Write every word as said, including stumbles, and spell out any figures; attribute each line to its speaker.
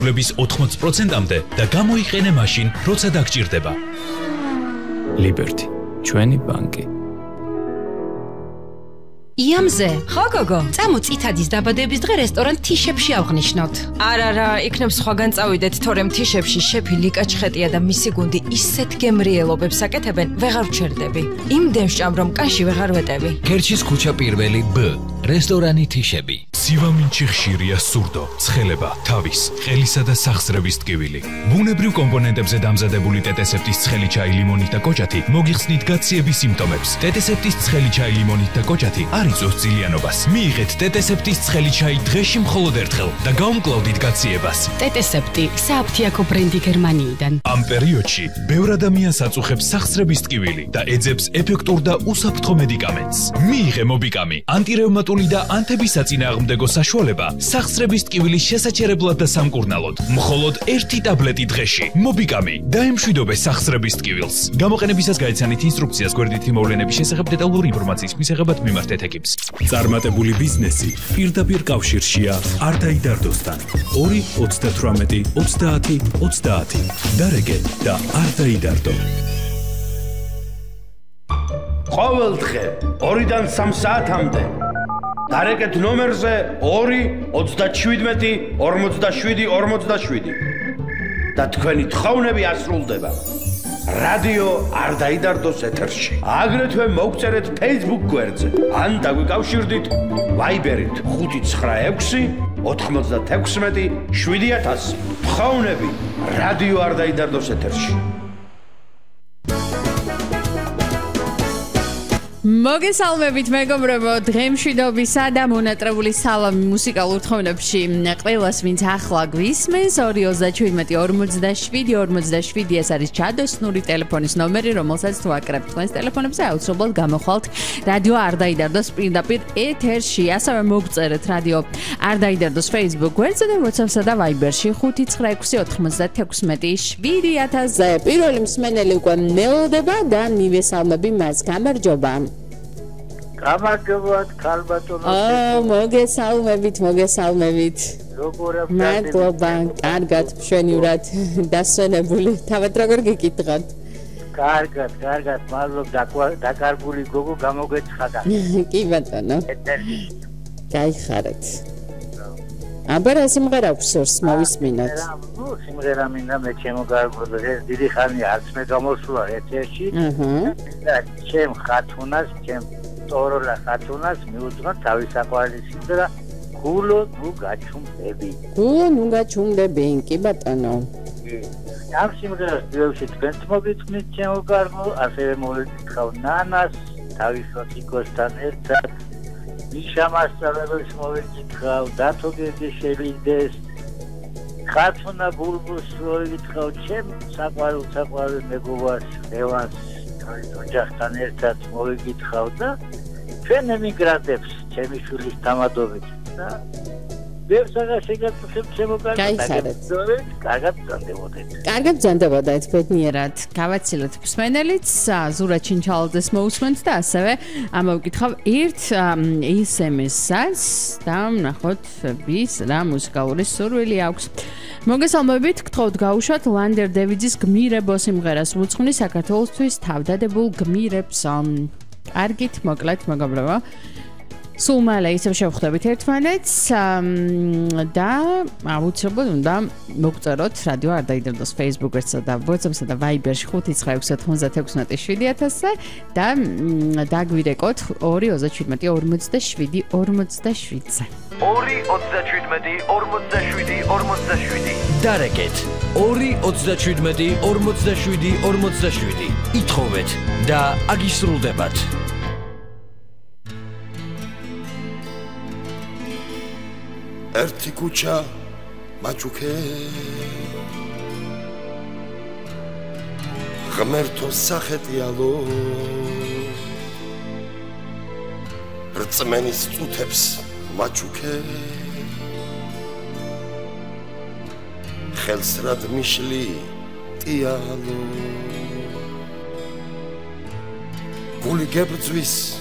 Speaker 1: ლების ოთხმოცი პროცენტამდე და გამოიყენე მაშინ, როცა დაგჭირდება. Liberty, ჩვენი ბანკი.
Speaker 2: იამზე, ხო გოგო, წამო წითადის დაბადების დღე რესტორან თიშებში ავღნიშნოთ.
Speaker 3: არა, არა, იქნებ სხვაგან წავიდეთ, თორემ თიშებში შეფი ლიკა ჩხეტია და მისი გუნდი ისეთ გემრიელობებს აკეთებენ, ვეღარ ვჩერდები. იმდენ ვჭამ, რომ კაში ვეღარ ვეტევი.
Speaker 4: ქერჩის ქუჩა პირველი B, რესტორანი თიშები.
Speaker 1: სივამინჩი ხშირია სურდო, ცხელება, თავის, ყელისა და სახსრების ტკივილი. ბუნებრივ კომპონენტებზე დამზადებული ტეტესეპტის ცხელი ჩაი ლიმონით და კოჭათი მოგიხსნით გაციების სიმპტომებს. ტეტესეპტის ცხელი ჩაი ლიმონით და კოჭათი არ იწვევს ძილიანობას. მიიღეთ ტეტესეპტის ცხელი ჩაი დღეში მხოლოდ ერთხელ და გაუმკლავდით გაციებას.
Speaker 2: ტეტესეპტი სააფთიაქო ბრენდი გერმანიიდან.
Speaker 1: ამ პერიოდში ბევრ ადამიანს აწუხებს სახსრების ტკივილი და ეძებს ეფექტურ და უსაფრთხო მედიკამენტს. მიიღე მობიკამი, ანტირევმატული და ანთების საწინააღმდეგო საშუალება სახსრების ტკივილის შესაჩერებლად და სამკურნალოდ. მხოლოდ ერთი ტაბლეტი დღეში. მობიკამი დაემშვიდობე სახსრების ტკივილს. გამოყენებისას გაიცანით ინსტრუქციას გვერდითი მოვლენების შესახებ დეტალური ინფორმაციის მისაღებად მიმართეთ ეკიპს. წარმატებული ბიზნესი პირდაპირ კავშირშია არ დაიდარდოსთან. ორი ოცდათვრამეტი ოცდაათი ოცდაათი. დარეგე და არ დაიდარდო.
Speaker 5: ყოველ დღე ორიდან სამ საათამდე დარეკეთ ნომერზე ორი ოცდაშვიდმეტი ორმოცდაშვიდი ორმოცდაშვიდი და თქვენი თხოვნები ასრულდება. რადიო არ დაიდარდოს ეთერში. აგრეთვე მოგწერეთ Facebook გვერდზე ან დაგვიკავშირდით Viber-ით ხუთი ცხრა ექვსი ოთხმოცდათექვსმეტი შვიდი ათასი. თხოვნები რადიო არ დაიდარდოს ეთერში.
Speaker 6: მოგესალმებით მეგობრებო, დღემშვიდობისა და მონატრებული სალამი მუსიკალურ თხოვნებში ყველას, ვინც ახლა გვისმენს. ორი ოცდაშვიდმეტი ორმოცდაშვიდი ორმოცდაშვიდი ეს არის ჩადოსნური ტელეფონის ნომერი, რომელსაც თუ აკრებთ თქვენს ტელეფონებზე, აუცილებლად გამოხვალთ რადიო არ დაიდარდოს პირდაპირ ეთერში. ასევე მოგწერეთ რადიო არ დაიდარდოს Facebook გვერდზე და WhatsApp-სა და Viber-ში ხუთი ცხრა ექვსი ოთხმოცდათექვსმეტი შვიდი ათასზე. პირველი მსმენელი უკვე მელოდება და მივესალმები მას. გამარჯობა.
Speaker 7: გამარჯობათ ქალბატონო.
Speaker 6: აა მოგესალმებით, მოგესალმებით.
Speaker 7: როგორ ახლა?
Speaker 6: მადლობა, კარგად, მშვენივრად დასვენებული. თავად როგორ გიკითხოთ?
Speaker 7: კარგად, კარგად, მადლობა, დაკარგული გოგო გამოგეცხადა.
Speaker 6: კი ბატონო. გაიხარეთ. აბა რა სიმღერა გვსურს მოვისმინოთ?
Speaker 7: ნუ სიმღერა მინდა მე ჩემო გარკვეულ ეს დიდი ხანი არც მე გამოსულა ეთერში. აჰა. და ჩემ ხათუნას, ჩემ ტოროლა ხათუნას მიუძღვა თავის საყვარელი სიმღერა გულო ნუ გაჩუმდები.
Speaker 6: გულო ნუ გაჩუმდები, კი ბატონო.
Speaker 7: ამ სიმღერას ძილში თქვენც მოგიწვნით ჩემო გარკვეულ, ასევე მოვეკითხავ ნანას თავის ოციკოსთან ერთად. მიშამასწავლებელს მოვეკითხავ, დათო გეგეშელიძეს, ხათუნა ბულბულს მოვეკითხავ, ჩემ საყვარელ საყვარელ მეგობარს ლევანს ოჯახთან ერთად მოვეკითხავ და ჩვენ ემიგრანტებს ჩემი შვილის დამადობით და ბევრსაღაც შეგაწუხებ ჩემო კარგად. კარგად ბრძანდებოდეთ.
Speaker 6: კარგად ბრძანდებოდეთ ბედნიერად. გავაცილეთ მსმენელიც, ზურა ჩინჩალაძეს მოусმენთ და ასევე ამოვკითხავ ერთ ეს ემ ეს-ს და ნახოთ ვის რა მუსიკალური სურვილი აქვს. მოგესალმებით, გთხოვთ გაუშვათ ლანდერ დევიძის გმირებო სიმღერას უძღვნის საქართველოსთვის თავდადებულ გმირებს. კარგით, მოკლედ მეგობრებო. სულ მალე ისევ შევხვდებით ერთმანეთს და აუცილებლად უნდა მოგწეროთ რადიო არ დაიდარდოს Facebook გვერდსა და WhatsApp-სა და Viber-ში ხუთი ცხრა ექვსი ოთხმოცდათექვსმეტი შვიდი ათასზე და დაგვირეკოთ ორი ოცდაშვიდმეტი ორმოცდაშვიდი ორმოცდაშვიდზე.
Speaker 4: ორი ოცდაშვიდმეტი ორმოცდაშვიდი ორმოცდაშვიდი. დარეკეთ ორი ოცდაშვიდმეტი ორმოცდაშვიდი ორმოცდაშვიდი. ითხოვეთ და აგისრულდებათ.
Speaker 8: ერთი ქუჩა მაჩუქე ღმერთო სახეტიალო რწმენის წუთებს მაჩუქე ხელს რად მიშლი ტიალო გული გებრძვის